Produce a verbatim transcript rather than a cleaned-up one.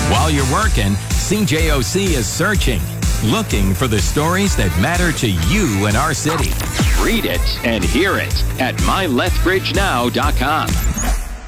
While you're working, C J O C is searching, looking for the stories that matter to you and our city. Read it and hear it at my lethbridge now dot com.